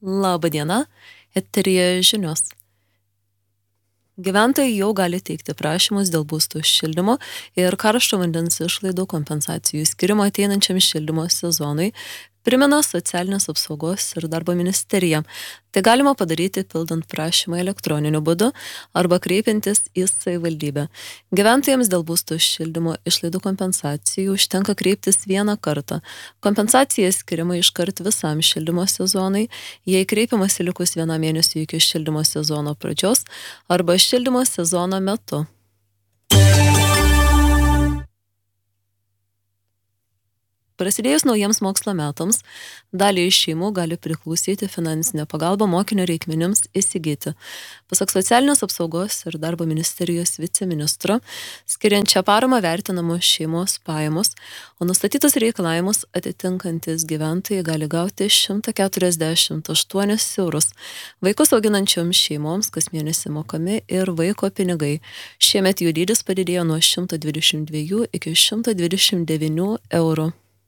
Labą dieną, eteryje žinios. Gyventojai jau gali teikti prašymus dėl būstų šildymo ir karšto vandens išlaidų kompensacijų skirimo ateinančiam šildymo sezonui, primena Socialinės apsaugos ir darbo ministerija. Tai galima padaryti pildant prašymą elektroniniu būdu arba kreipiantis į savivaldybę. Gyventojams dėl būstų šildymo išlaidų kompensacijų užtenka kreiptis vieną kartą. Kompensacija skiriama iškart visam šildymo sezonui, jei kreipiamasi likus vienam mėnesiui iki šildymo sezono pradžios arba šildymo sezono metu. Prasidėjus naujiems mokslo metams, dalį iš šeimų gali priklausyti finansinė pagalba mokinio reikmenims įsigyti. Pasak Socialinės apsaugos ir darbo ministerijos viceministro, skiriančią paramą vertinamos šeimos pajamos, o nustatytus reikalavimus atitinkantis gyventojai gali gauti 148 eurus. Vaikus auginančioms šeimoms kas mėnesį mokami ir vaiko pinigai. Šiemet jų dydis padidėjo nuo 122 iki 129 eurų.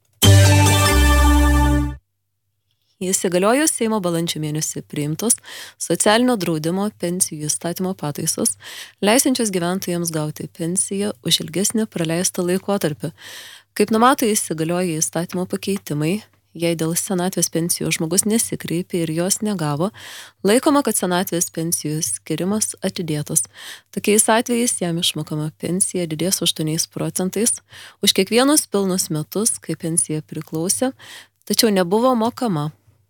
Įsigaliojus Seimo balandžio mėnesį priimtos socialinio draudimo pensijų įstatymo pataisos, leisinčios gyventojams gauti pensiją už ilgesnį praleistą laikotarpį. Kaip numato įsigalioję įstatymo pakeitimai, jei dėl senatvės pensijų žmogus nesikreipė ir jos negavo, laikoma, kad senatvės pensijų skirimas atidėtas. Tokiais atvejais jam išmokama pensija didės 8%, už kiekvienus pilnus metus, kai pensija priklausė, tačiau nebuvo mokama.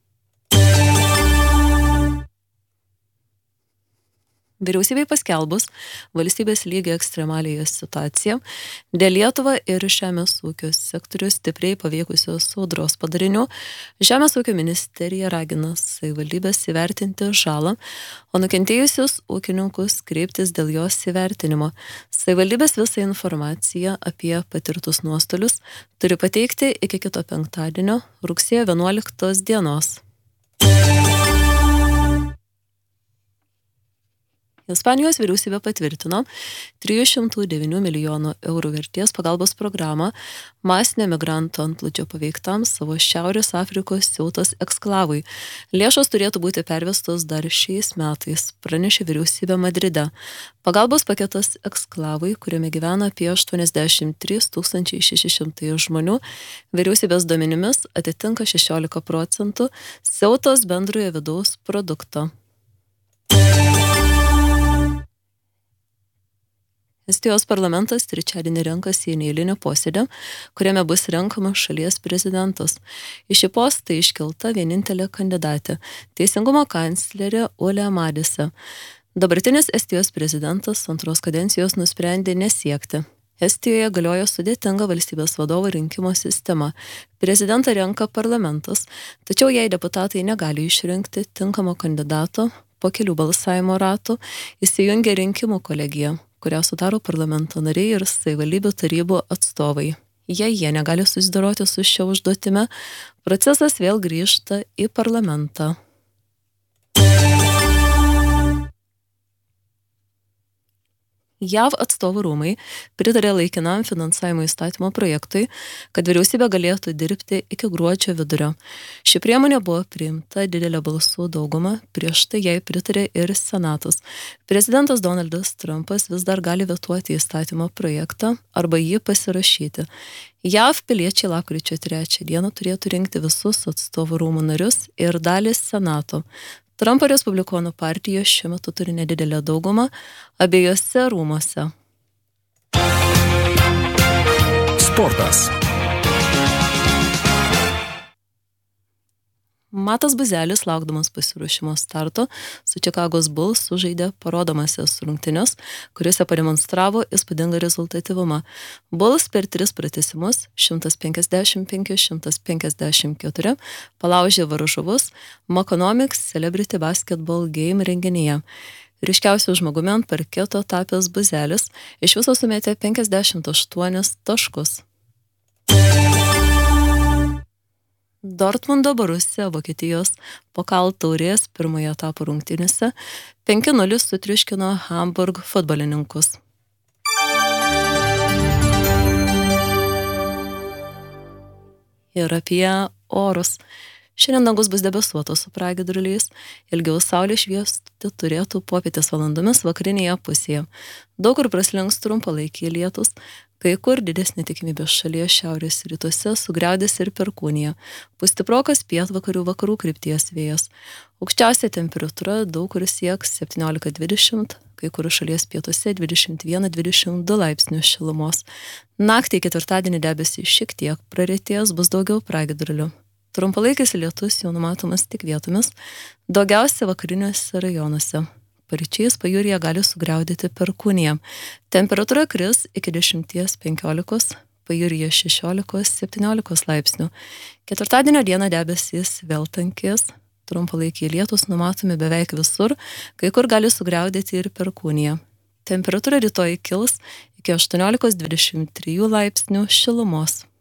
Vyriausybei paskelbus valstybės lygio ekstremaliąją situaciją dėl Lietuvą ir žemės ūkio sektorių stipriai paveikusios audros padarinių, Žemės ūkio ministerija ragina savivaldybės įvertinti žalą, o nukentėjusius ūkininkus kreiptis dėl jos įvertinimo. Savivaldybės visą informaciją apie patirtus nuostolius turi pateikti iki kito penktadienio, rugsėjo 11 dienos. Ispanijos vyriausybė patvirtino 309 milijonų eurų vertės pagalbos programą masinio migrantų antplūdžio paveiktam savo Šiaurės Afrikos Ceutos eksklavui. Lėšos turėtų būti pervestos dar šiais metais, pranešė vyriausybė Madride. Pagalbos paketas eksklavui, kuriame gyvena apie 83 600 žmonių, vyriausybės duomenimis atitinka 16% Ceutos bendrojo vidaus produkto. Estijos parlamentas trečiadienį renkasi į neeilinį posėdį, kuriame bus renkamas šalies prezidentas. Į šį postą iškelta vienintelė kandidatė – teisingumo kanclerė Ule Madise. Dabartinis Estijos prezidentas antros kadencijos nusprendė nesiekti. Estijoje galioja sudėtinga valstybės vadovo rinkimo sistema. Prezidentą renka parlamentas, tačiau jei deputatai negali išrinkti tinkamo kandidato, po kelių balsavimo ratų įsijungia rinkimų kolegija, kurią sudaro parlamento nariai ir savivaldybių tarybų atstovai. Jei jie negali susidoroti su šia užduotimi, procesas vėl grįžta į parlamentą. JAV atstovų rūmai pritarė laikinam finansavimo įstatymo projektui, kad vyriausybė galėtų dirbti iki gruodžio vidurio. Ši priemonė buvo priimta didelė balsų dauguma, prieš tai jai pritarė ir Senatas. Prezidentas Donaldas Trumpas vis dar gali vetuoti įstatymo projektą arba jį pasirašyti. JAV piliečiai lapkričio 3 dieną turėtų rinkti visus atstovų rūmų narius ir dalį Senato. Trumpo Respublikonų partija šiuo metu turi nedidelę daugumą abiejose rūmuose. Sportas. Matas Buzelis, laukdamas pasiruošimo starto, su Čikagos Bulls sužaidė parodomąsias rungtynes, kuriuose pademonstravo įspūdingą rezultatyvumą. Bulls per 3 pratęsimus 155-154 palaužė varžovus Mokonomics Celebrity Basketball Game renginyje. Ryškiausiu žmogumi ant parketo tapęs Buzelis iš viso sumetė 58 taškus. Dortmundo Borussia Vokietijos Pokal taurės pirmojo etapo rungtynėse 5-0 sutriuškino Hamburg futbolininkus. Ir apie orus. Šiandien dangus bus debesuotas su pragiedruliais, ilgiau saulė šviesti turėtų popietės valandomis vakarinėje pusėje. Daug kur praslinks trumpalaikiai lietus, kai kur didesnė tikimybė šalies šiaurės rytuose sugriaudės ir perkūnija. Pūs stiprokas pietvakarių vakarų krypties vėjas. Aukščiausia temperatūra daug kur sieks 17-20, kai kur šalies pietuose 21-22 laipsnių šilumos. Naktį ketvirtadienį debesys šiek tiek praretės, bus daugiau pragiedrulių. Trumpalaikis lietus jau numatomas tik vietomis, daugiausia vakariniuose rajonuose. Paryčiais pajūryje gali sugriaudėti perkūnija. Temperatūra kris iki 10-15, pajūryje 16-17 laipsnių. Ketvirtadienio dieną debesys vėl tankės, trumpalaikiai lietus numatomi beveik visur, kai kur gali sugriaudėti ir perkūnija. Temperatūra rytoj kils iki 18-23 laipsnių šilumos.